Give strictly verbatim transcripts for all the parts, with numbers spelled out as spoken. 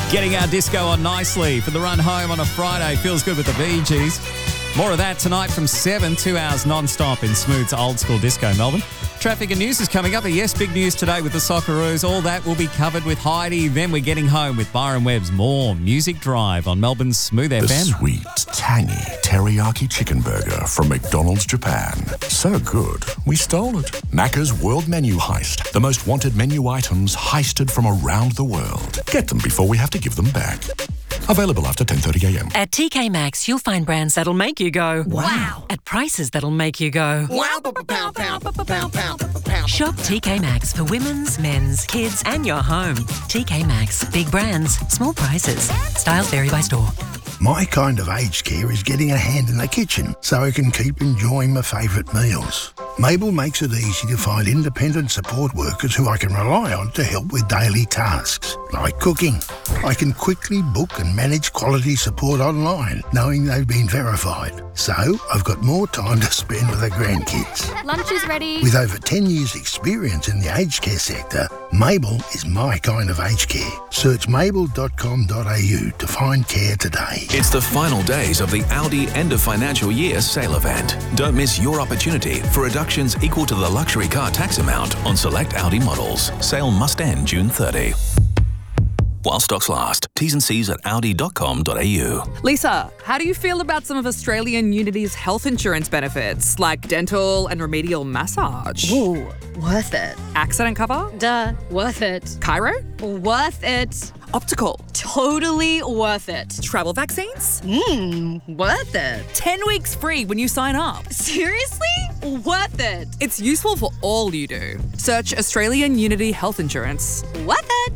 Getting our disco on nicely for the run home on a Friday. Feels good with the Bee Gees. More of that tonight from seven, two hours non-stop in Smooth's Old School Disco, Melbourne. Traffic and news is coming up. But yes, big news today with the Socceroos. All that will be covered with Heidi. Then we're getting home with Byron Webb's More Music Drive on Melbourne's Smooth F M. The sweet, tangy teriyaki chicken burger from McDonald's Japan. So good, we stole it. Macca's World Menu Heist. The most wanted menu items heisted from around the world. Get them before we have to give them back. Available after ten thirty a m. At T K Maxx, you'll find brands that'll make you go, wow. At prices that'll make you go, wow. Pow, pow, pow, pow, pow, pow. Shop T K Maxx for women's, men's, kids, and your home. T K Maxx. Big brands, small prices. Styles vary by store. My kind of aged care is getting a hand in the kitchen so I can keep enjoying my favourite meals. Mabel makes it easy to find independent support workers who I can rely on to help with daily tasks, like cooking. I can quickly book and manage quality support online, knowing they've been verified. So I've got more time to spend with the grandkids. Lunch is ready. With over ten years' experience in the aged care sector, Mabel is my kind of aged care. Search mabel dot com dot a u to find care today. It's the final days of the Audi end of financial year sale event. Don't miss your opportunity for reductions equal to the luxury car tax amount on select Audi models. Sale must end June thirtieth. While stocks last. T's and C's at audi dot com dot a u. Lisa, how do you feel about some of Australian Unity's health insurance benefits, like dental and remedial massage? Ooh, worth it. Accident cover? Duh, worth it. Chiro? Worth it. Optical? Totally worth it. Travel vaccines? Mmm, worth it. ten weeks free when you sign up. Seriously? Worth it. It's useful for all you do. Search Australian Unity Health Insurance. Worth it.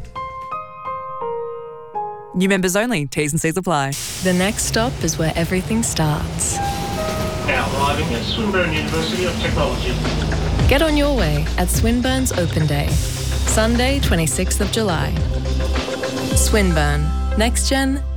New members only. T's and C's apply. The next stop is where everything starts. Now arriving at Swinburne University of Technology. Get on your way at Swinburne's Open Day, Sunday, twenty-sixth of July. Swinburne. Next Gen,